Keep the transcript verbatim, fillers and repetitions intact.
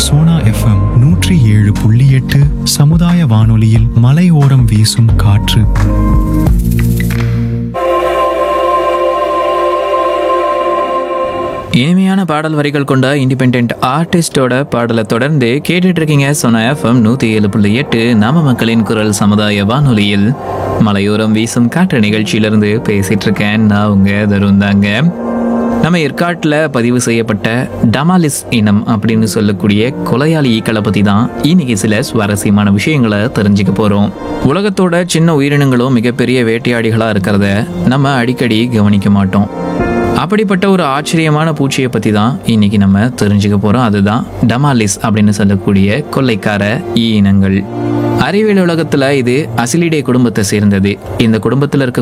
Sona FM நூற்றி ஏழு புள்ளி எட்டு சமுதாய வானொலியில் மலையோரம் வீசும் காற்று. இனிமையான பாடல் வரிகள் கொண்ட இண்டிபெண்ட் ஆர்டிஸ்டோட பாடலை தொடர்ந்து கேட்டுட்டு இருக்கீங்க சோனா எஃப்எம் நூற்றி ஏழு புள்ளி எட்டு நாம மக்களின் குரல் சமுதாய வானொலியில் மலையோரம் வீசும் காற்று நிகழ்ச்சியிலிருந்து பேசிட்டு இருக்கேன். நான் உங்க தருண் தாங்க. நம்ம ஏற்காட்டில் பதிவு செய்யப்பட்ட டமாலிஸ் இனம் அப்படின்னு சொல்லக்கூடிய கொலையாளி ஈக்களை பற்றி தான் இன்னைக்கு சில சுவாரஸ்யமான விஷயங்களை தெரிஞ்சுக்க போகிறோம். உலகத்தோட சின்ன உயிரினங்களும் மிகப்பெரிய வேட்டையாடிகளாக இருக்கிறத நம்ம அடிக்கடி கவனிக்க மாட்டோம். அப்படிப்பட்ட ஒரு ஆச்சரியமான பூச்சியை பற்றி தான் இன்னைக்கு நம்ம தெரிஞ்சுக்க போகிறோம். அதுதான் டமாலிஸ் அப்படின்னு சொல்லக்கூடிய கொள்ளைக்கார ஈ இனங்கள். அறிவியல் உலகத்தில் இது அசிலிடே குடும்பத்தை சேர்ந்தது. இந்த குடும்பத்தில் இருக்க